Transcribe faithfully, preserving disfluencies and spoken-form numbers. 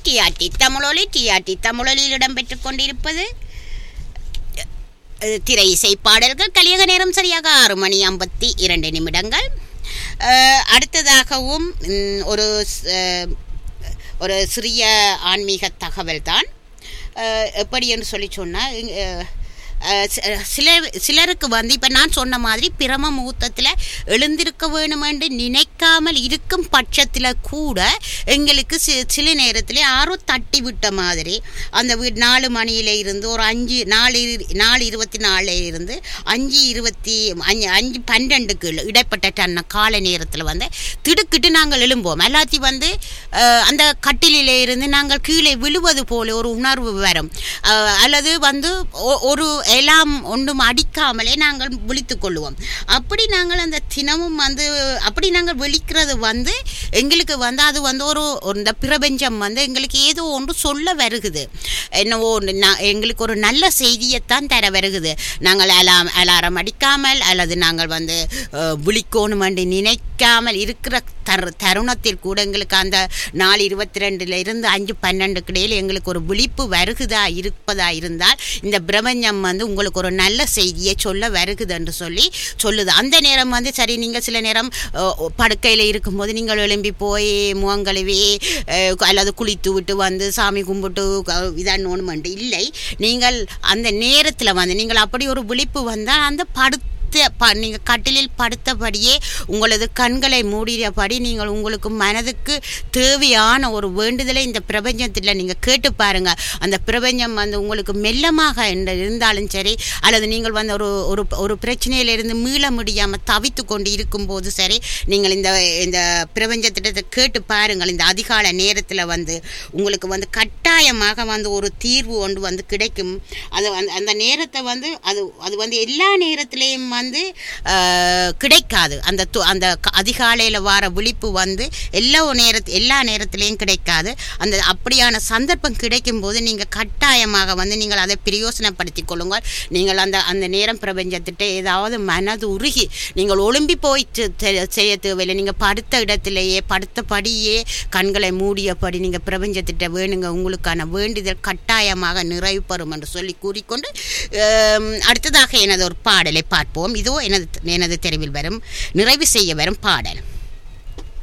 TRT தமிழொலி TRT தமிழொலியில் இடம்பெற்றுக் கொண்டிருப்பது திரை இசை பாடல்கள். கலியக நேரம் சரியாக ஆறு மணி ஐம்பத்தி இரண்டு நிமிடங்கள். அடுத்ததாகவும் ஒரு ஒரு சிறிய ஆன்மீக தகவல் தான். எப்படி என்று சொல்லி சொன்னால், சில சிலருக்கு வந்து இப்போ நான் சொன்ன மாதிரி பிரம முகூர்த்தத்தில் எழுந்திருக்க வேணும் என்று நினைக்காமல் இருக்கும் பட்சத்தில் கூட எங்களுக்கு சி சில நேரத்தில் யாரோ தட்டி விட்ட மாதிரி அந்த வீ நாலு மணியில் இருந்து ஒரு அஞ்சு நாலு நாலு இருபத்தி நாலில் இருந்து அஞ்சு இருபத்தி அஞ்சு அஞ்சு பன்னெண்டுக்கு இடைப்பட்ட டன்ன கால நேரத்தில் வந்து திடுக்கிட்டு நாங்கள் எழும்போம். எல்லாத்தையும் வந்து அந்த கட்டிலே இருந்து நாங்கள் கீழே விழுவது போல ஒரு உணர்வு வரும். அல்லது வந்து ஒரு எல்லாம் ஒன்றும் அடிக்காமலே நாங்கள் விழித்து கொள்வோம். அப்படி நாங்கள் அந்த தினமும் வந்து அப்படி நாங்கள் விழிக்கிறது வந்து எங்களுக்கு வந்து அது வந்து ஒரு இந்த பிரபஞ்சம் வந்து எங்களுக்கு ஏதோ ஒன்று சொல்ல வருகுது. என்னவோ எங்களுக்கு ஒரு நல்ல செய்தியைத்தான் தர வருகுது. நாங்கள் அலாம் அலாரம் அடிக்காமல் அல்லது நாங்கள் வந்து விழிக்கணும் என்று நினைக்காமல் இருக்கிற தரு தருணத்தில் கூட எங்களுக்கு அந்த நாலு இருபத்தி ரெண்டுல இருந்து அஞ்சு பன்னெண்டுக்கு இடையில் எங்களுக்கு ஒரு விழிப்பு வருகுதா இருப்பதா இருந்தால் இந்த பிரபஞ்சம் வந்து உங்களுக்கு ஒரு நல்ல செய்தியை சொல்ல வருகுது என்று சொல்லி சொல்லுது. அந்த நேரம் வந்து சரி, நீங்கள் சில நேரம் படுக்கையில் இருக்கும்போது நீங்கள் எழும்பி போய் முகங்கழுவி அல்லது குளித்து விட்டு வந்து சாமி கும்பிட்டு இதான் ஒன்று இல்லை. நீங்கள் அந்த நேரத்தில் வந்து நீங்கள் அப்படி ஒரு விழிப்பு வந்தால் அந்த படு நீங்கள் கட்டிலில் படுத்தபடியே உங்களது கண்களை மூடியபடி நீங்கள் உங்களுக்கு மனதுக்கு தேவையான ஒரு வேண்டுதலை இந்த பிரபஞ்சத்தில் நீங்கள் கேட்டு பாருங்கள். அந்த பிரபஞ்சம் வந்து உங்களுக்கு மெல்லமாக இருந்தாலும் சரி, அல்லது நீங்கள் வந்து ஒரு ஒரு ஒரு பிரச்சனையிலிருந்து மீள முடியாமல் தவித்து கொண்டு இருக்கும்போது சரி, நீங்கள் இந்த இந்த பிரபஞ்சத்திட்ட கேட்டு பாருங்கள். இந்த அதிகால நேரத்தில் வந்து உங்களுக்கு வந்து கட்டாயமாக வந்து ஒரு தீர்வு ஒன்று வந்து கிடைக்கும். அது அந்த அந்த நேரத்தை வந்து அது அது வந்து எல்லா நேரத்திலையும் வந்து கிடைக்காது. அந்த அந்த அதிகாலையில் வர விழிப்பு வந்து எல்லா நேரத்து எல்லா நேரத்திலையும் கிடைக்காது. அந்த அப்படியான சந்தர்ப்பம் கிடைக்கும் போது நீங்கள் கட்டாயமாக வந்து நீங்கள் அதை பிரயோசனப்படுத்தி கொள்ளுங்கள். நீங்கள் அந்த அந்த நேரம் பிரபஞ்சத்திட்ட ஏதாவது மனது உருகி நீங்கள் ஒழும்பி போய் செய்ய தேவையில்லை. நீங்கள் படுத்த இடத்திலேயே படுத்தபடியே கண்களை மூடியபடி நீங்கள் பிரபஞ்சத்திட்ட வேணுங்க, உங்களுக்கான வேண்டுதல் கட்டாயமாக நிறைவு பெறும் என்று சொல்லி கூறிக்கொண்டு அடுத்ததாக எனது ஒரு பாடலை பார்ப்போம். இதோ எனது எனது தெருவில் வரும் நிறைவு செய்ய வரும் பாடல்.